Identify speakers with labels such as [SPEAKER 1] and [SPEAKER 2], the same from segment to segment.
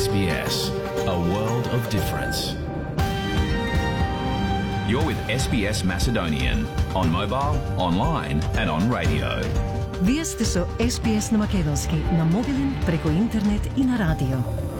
[SPEAKER 1] SBS, a world of difference. You're with SBS Macedonian on mobile, online and on radio.
[SPEAKER 2] Вие сте со SBS на Македонски, на мобилен, преку интернет и на радио.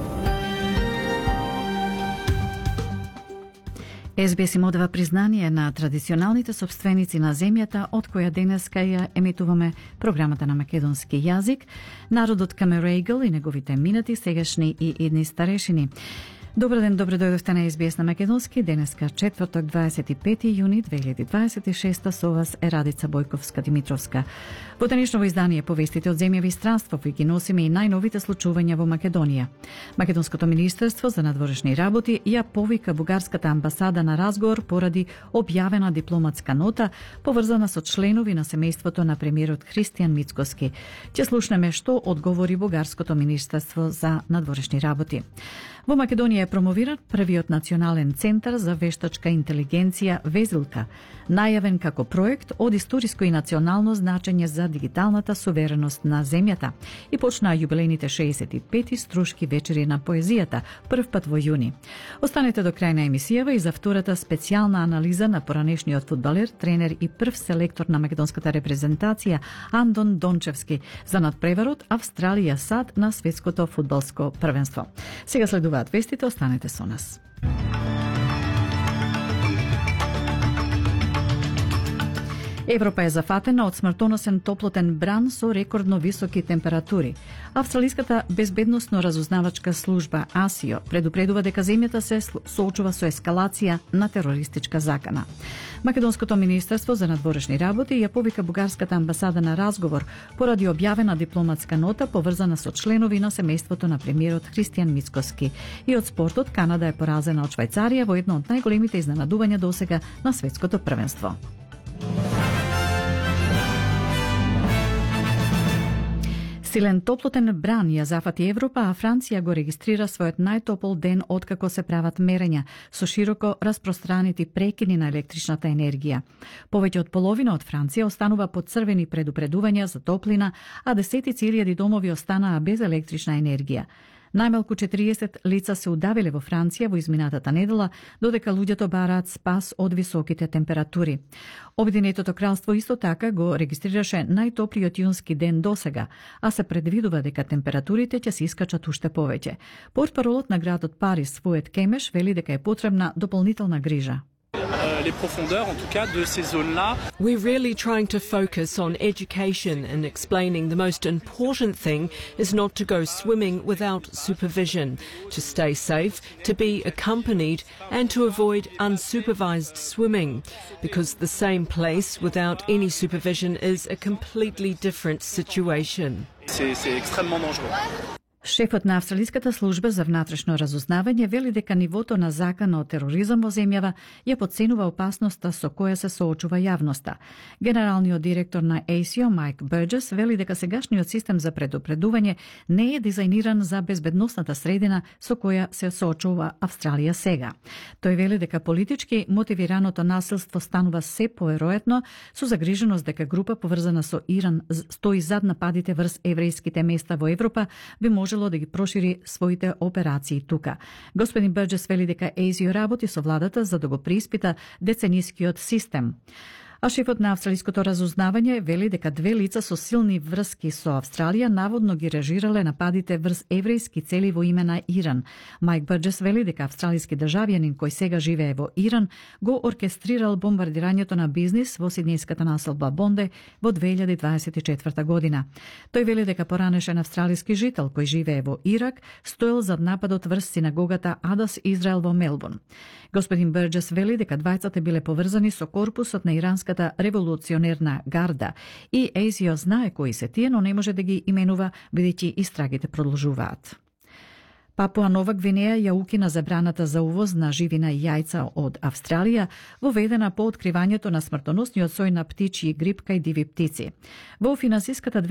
[SPEAKER 2] SBS им одава признание на традиционалните собственици на земјата, од која денеска ја емитуваме програмата на македонски јазик, народот Камерейгл и неговите минати, сегашни и идни старешини. Добар ден, добре дојдовте на SBS на Македонски. Денеска четврток, 25 јуни 2026, со вас е Радица Бојковска-Димитровска. Во денешново издание повестите од земјави и странство, кои ги носиме и најновите случувања во Македонија. Македонското министерство за надворешни работи ја повика бугарската амбасада на разговор поради објавена дипломатска нота поврзана со членови на семејството на премиерот Христијан Мицкоски. Ќе слушнеме што одговори бугарското министерство за надворешни работи. Во Македонија е промовиран првиот национален центар за вештачка интелигенција Везилка, најавен како проект од историско и национално значење за дигиталната сувереност на земјата, и почнаа јубилејните 65 струшки вечери на поезијата, прв пат во јуни. Останете до крај на емисијава и за втората специјална анализа на поранешниот фудбалер, тренер и прв селектор на македонската репрезентација Андон Дончевски за надпреварот Австралија САД на светското фудбалско првенство. Сега следуваат вестите, останете со нас. Европа е зафатена од смртоносен топлотен бран со рекордно високи температури. Австралиската безбедносно разузнавачка служба АСИО предупредува дека земјата се соочува со ескалација на терористичка закана. Македонското министерство за надворешни работи ја повика бугарската амбасада на разговор поради објавена дипломатска нота поврзана со членови на семејството на премиерот Христијан Мицкоски. И од спортот, Канада е поразена од Швајцарија во едно од најголемите изненадувања досега на светското првенство. Силен топлотен бран ја зафати Европа, а Франција го регистрира својот најтопол ден откако се прават мерења со широко распространети прекини на електричната енергија. Повеќе од половина од Франција останува под црвени предупредувања за топлина, а десетици илјади домови останаа без електрична енергија. Најмалку 40 лица се удавиле во Франција во изминатата недела, додека луѓето бараат спас од високите температури. Обединетото кралство исто така го регистрираше најтоплиот јунски ден досега, а се предвидува дека температурите ќе се искачат уште повеќе. Портпаролот на градот Париз, Фует Кемеш, вели дека е потребна дополнителна грижа.
[SPEAKER 3] Les profondeurs, en tout cas, de ces zones-là.
[SPEAKER 4] We're really trying to focus on education and explaining the most important thing is not to go swimming without supervision, to stay safe, to be accompanied and to avoid unsupervised swimming, because the same place without any supervision is a completely different situation.
[SPEAKER 3] C'est extrêmement dangereux.
[SPEAKER 2] Шефот на Австралиската служба за внатрешно разузнавање вели дека нивото на закана од тероризам во земјава ја потценува опасноста со која се соочува јавноста. Генералниот директор на ASIO, Майк Бурџес, вели дека сегашниот систем за предупредување не е дизајниран за безбедносната средина со која се соочува Австралија сега. Тој вели дека политички мотивираното насилство станува се поверојатно, со загриженост дека група поврзана со Иран стои зад нападите врз еврејските места во Европа, би можело да ги прошири своите операции тука. Господин Бурџес вели дека ASIO работи со владата за да го преиспита деценискиот систем. А шефот на австралиското разузнавање вели дека две лица со силни врски со Австралија наводно ги режирале нападите врз еврејски цели во име на Иран. Майк Бурџес вели дека австралиски државјанин кој сега живее во Иран го оркестрирал бомбардирањето на бизнис во сиднејската населба Бонде во 2024 година. Тој вели дека поранешен австралиски жител кој живее во Ирак стоел зад нападот врз синагогата Адас Израел во Мелбурн. Господин Бурџес вели дека двајцата биле поврзани со корпусот на иранската револуционерна гарда и ASIO знае кои се тие, но не може да ги именува бидејќи истрагите продолжуваат. Папуа Нова Гвинеја ја укина забраната за увоз на живина и јајца од Австралија, воведена по откривањето на смртоносниот сој на птичји грип кај диви птици. Во финансиската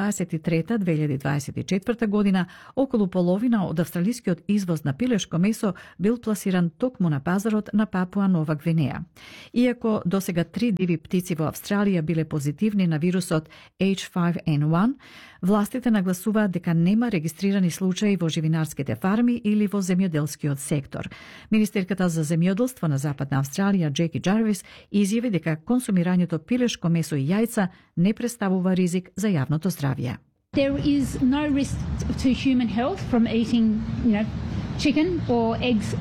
[SPEAKER 2] 2023-2024 година, околу половина од австралискиот извоз на пилешко месо бил пласиран токму на пазарот на Папуа Нова Гвинеја. Иако досега 3 диви птици во Австралија биле позитивни на вирусот H5N1, властите нагласуваат дека нема регистрирани случаи во живинарските фарми или во земјоделскиот сектор. Министерката за земјоделство на Западна Австралија, Джеки Джарвис, изјави дека консумирањето пилешко месо и јајца не представува ризик за јавното здравје.
[SPEAKER 5] There is no risk to human health from eating, chicken or eggs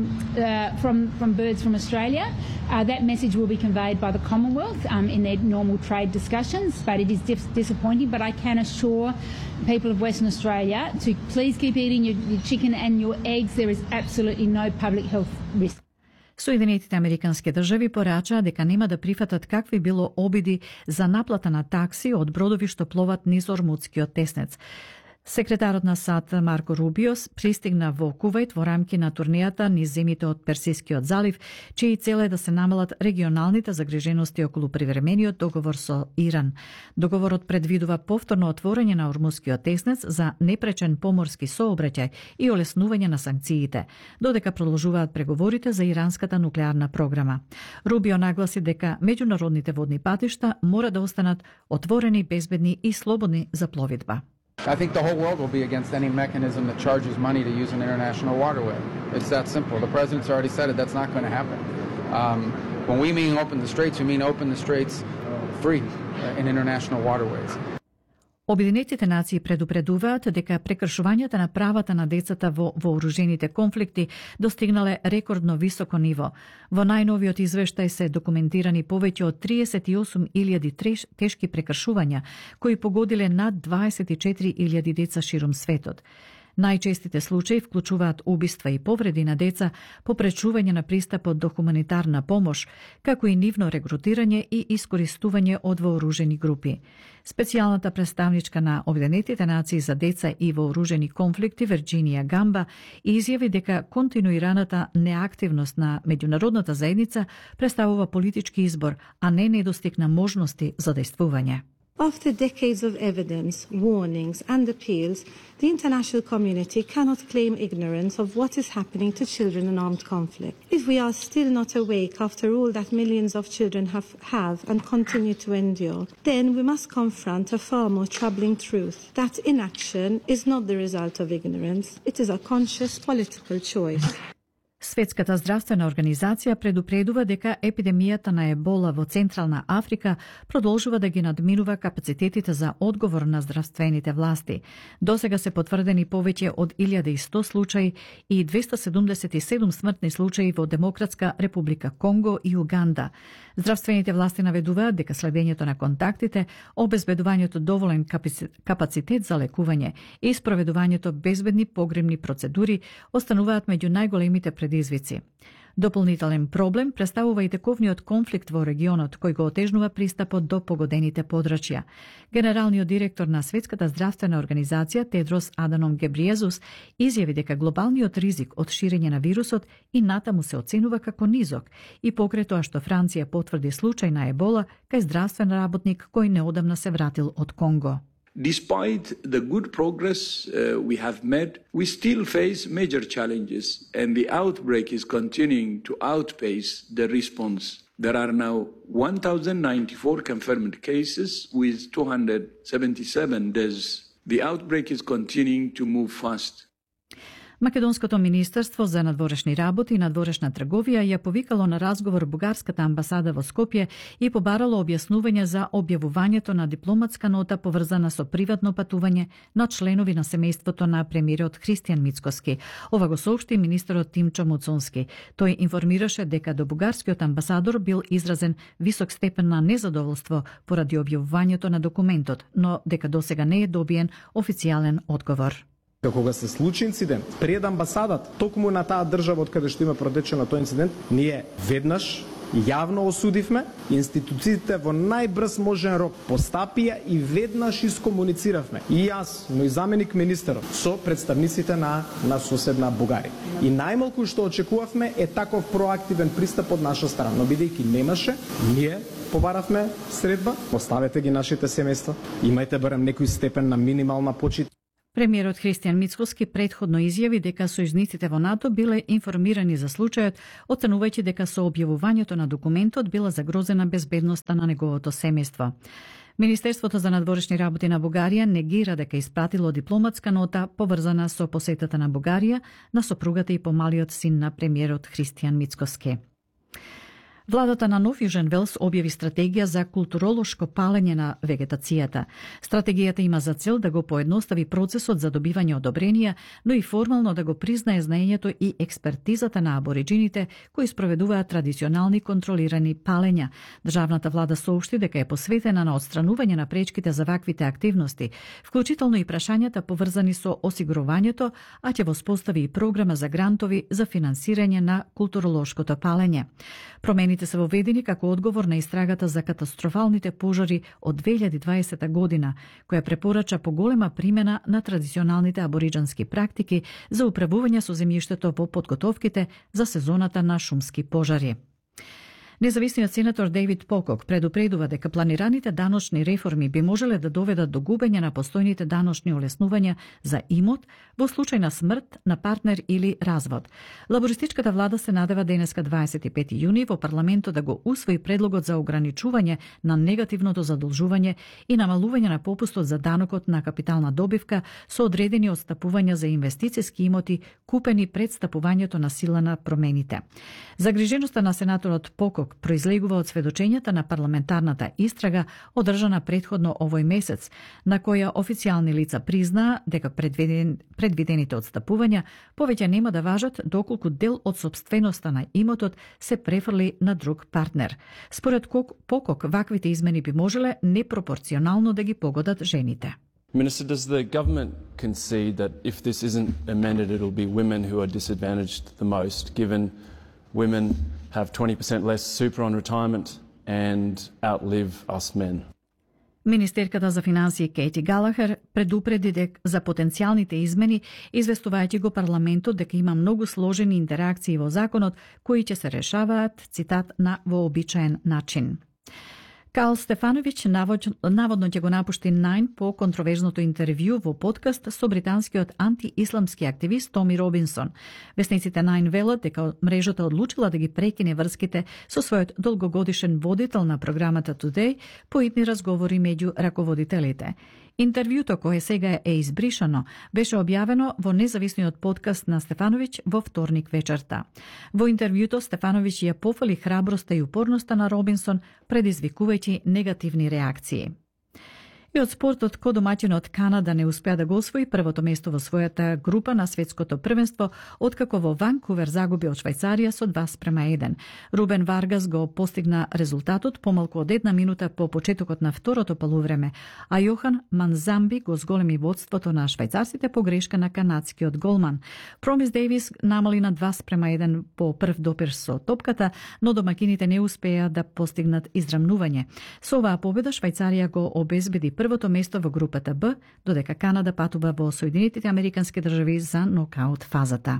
[SPEAKER 5] from birds from Australia. That message will be conveyed by the Commonwealth in their normal trade discussions, but it is disappointing. But I can assure people of Western Australia to please keep eating your chicken and your eggs. There is absolutely no public health risk.
[SPEAKER 2] Соединетите американски држави порачаа дека нема да прифатат какви било обиди за наплата на такси од бродови што пловат низ Ормудскиот теснец. Секретарот на САД Марко Рубиос пристигна во Кувајт во рамки на турнејата низ земјите од Персискиот залив, чиј цел е да се намалат регионалните загрижености околу привремениот договор со Иран. Договорот предвидува повторно отворање на Ормудскиот теснец за непречен поморски сообраќај и олеснување на санкциите, додека продолжуваат преговорите за иранската нуклеарна програма. Рубио нагласи дека меѓународните водни патишта мора да останат отворени, безбедни и слободни за пловидба.
[SPEAKER 6] I think the whole world will be against any mechanism that charges money to use an international waterway. It's that simple. The president's already said it. That's not going to happen. When we mean open the straits, we mean open the straits free in international waterways.
[SPEAKER 2] Обединетите нации предупредуваат дека прекршувањата на правата на децата во вооружените конфликти достигнале рекордно високо ниво. Во најновиот извештај се документирани повеќе од 38.000 тешки прекршувања, кои погодиле над 24.000 деца ширум светот. Најчестите случаи вклучуваат убиства и повреди на деца, попречување на пристапот до хуманитарна помош, како и нивно регрутирање и искористување од вооружени групи. Специјалната представничка на Обединетите нации за деца и вооружени конфликти Вирџинија Гамба изјави дека континуираната неактивност на меѓународната заедница представува политички избор, а не недостиг на можности за действување.
[SPEAKER 7] After decades of evidence, warnings and appeals, the international community cannot claim ignorance of what is happening to children in armed conflict. If we are still not awake after all that millions of children have and continue to endure, then we must confront a far more troubling truth, that inaction is not the result of ignorance, it is a conscious political choice.
[SPEAKER 2] Светската здравствена организација предупредува дека епидемијата на ебола во Централна Африка продолжува да ги надминува капацитетите за одговор на здравствените власти. Досега се потврдени повеќе од 1100 случаи и 277 смртни случаи во Демократска Република Конго и Уганда. Здравствените власти наведуваат дека следењето на контактите, обезбедувањето доволен капацитет за лекување и спроведувањето безбедни погребни процедури остануваат меѓу најголемите предизвици. Дополнителен проблем представува и тековниот конфликт во регионот, кој го отежнува пристапот до погодените подрачја. Генералниот директор на Светската здравствена организација Тедрос Аданом Гебриезус изјави дека глобалниот ризик од ширење на вирусот и натаму се оценува како низок и покрај тоа што Франција потврди случај на ебола кај здравствен работник кој неодамна се вратил од Конго.
[SPEAKER 8] Despite the good progress we have made, we still face major challenges, and the outbreak is continuing to outpace the response. There are now 1,094 confirmed cases with 277 deaths. The outbreak is continuing to move fast.
[SPEAKER 2] Македонското министерство за надворешни работи и надворешна трговија ја повикало на разговор бугарската амбасада во Скопје и побарало објаснување за објавувањето на дипломатска нота поврзана со приватно патување на членови на семејството на премиерот Христијан Мицкоски. Ова го соопшти министерот Тимчо Муцунски. Тој информираше дека до бугарскиот амбасадор бил изразен висок степен на незадоволство поради објавувањето на документот, но дека досега не е добиен официјален одговор.
[SPEAKER 9] Кога се случи инцидент пред амбасадата, токму на таа држава од каде што има протечено тој инцидент, ние веднаш јавно осудивме, институциите во најбрз можен рок постапија и веднаш искомунициравме. И јас, но и заменик министерот, со представниците на соседна Бугарија. И најмалку што очекувавме е таков проактивен пристап од наша страна, но бидејќи немаше, ние побаравме средба, оставете ги нашите семејства, имајте барем некој степен на минимална почит.
[SPEAKER 2] Премиерот Христијан Мицкоски претходно изјави дека сојузниците во НАТО биле информирани за случајот, оценувајќи дека со објавувањето на документот била загрозена безбедноста на неговото семејство. Министерството за надворешни работи на Бугарија негира дека испратило дипломатска нота поврзана со посетата на Бугарија на сопругата и помалиот син на премиерот Христијан Мицкоски. Владата на Нов Јужен Велс објави стратегија за културолошко палење на вегетацијата. Стратегијата има за цел да го поедностави процесот за добивање одобренија, но и формално да го признае знаењето и експертизата на абориджините кои спроведуваат традиционални контролирани палења. Државната влада соопшти дека е посветена на отстранување на пречките за ваквите активности, вклучително и прашањата поврзани со осигурувањето, а ќе воспостави и програма за грантови за финансирање на културолошкото палење. Промените се воведени како одговор на истрагата за катастрофалните пожари од 2020 година, која препорача поголема примена на традиционалните абориджански практики за управување со земјиштето во подготовките за сезоната на шумски пожари. Независниот сенатор Дейвид Покок предупредува дека планираните даночни реформи би можеле да доведат до губење на постојните даночни олеснувања за имот во случај на смрт на партнер или развод. Лабористичката влада се надева денеска 25 јуни во парламентот да го усвои предлогот за ограничување на негативното задолжување и намалување на попустот за данокот на капитална добивка со одредени отстапувања за инвестициски имоти купени пред стапувањето на сила на промените. Загриженоста на сенаторот Покок произлегува од сведочењата на парламентарната истрага одржана претходно овој месец, на која официјални лица признаа дека предвидените отстапувања повеќе нема да важат доколку дел од сопственоста на имотот се префрли на друг партнер. Според Покок, ваквите измени би можеле непропорционално да ги погодат жените.
[SPEAKER 10] Minister, does the government concede that if this isn't amended, it'll be women who are disadvantaged the most, given women have 20% less super on retirement and outlive us men?
[SPEAKER 2] Министерката за финансии Кейти Галахер предупреди за потенцијалните измени, известувајќи го парламентот дека има многу сложени интеракции во законот кои ќе се решаваат, цитат, на вообичаен начин. Карл Стефановиќ наводно ќе го напушти Nine по контроверзното интервју во подкаст со британскиот антиисламски активист Томи Робинсон. Весниците Nine велат дека мрежата одлучила да ги прекине врските со својот долгогодишен водител на програмата Today по итни разговори меѓу раководителите. Интервјуто кое сега е избришано беше објавено во независниот подкаст на Стефановиќ во вторник вечерта. Во интервјуто Стефановиќ ја пофали храброста и упорноста на Робинсон, предизвикувајќи негативни реакции. И од спортот, домаќинот Канада не успеа да го освои првото место во својата група на светското првенство, откако во Ванкувер загуби од Швајцарија со 2:1. Рубен Варгас го постигна резултатот помалку од 1 минута по почетокот на второто полувреме, а Јохан Манзамби го зголеми водството на швајцарците по грешка на канадскиот голман. Промис Дейвис намали на 2:1 по прв допир со топката, но домакините не успеа да постигнат израмнување. Со оваа победа Швајцарија го обезбеди првото место во групата Б, додека Канада патува во Соединетите Американски држави за нокаут фазата.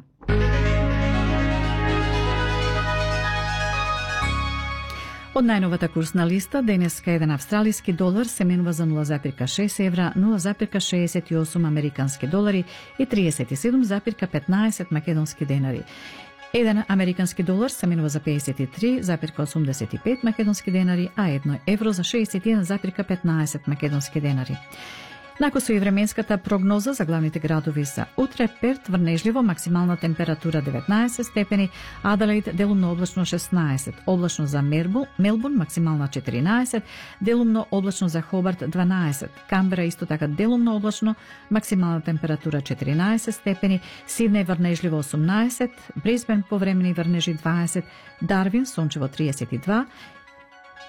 [SPEAKER 2] Од најновата курсна листа, денеска еден австралиски долар се менува за 0,6 евра, 0,68 американски долари и 37,15 македонски денари. Еден американски долар се менува за 53,85 македонски денари, а 1 евро за 61,15 македонски денари. Накусо и временската прогноза за главните градови за утре: Перт врнежливо, максимална температура 19 степени, Аделаид делумно облачно 16, облачно за Мелбурн максимална 14, делумно облачно за Хобарт 12, Камбера исто така делумно облачно, максимална температура 14 степени, Сиднеј врнежливо 18, Брисбен повремени врнежи 20, Дарвин сончево 32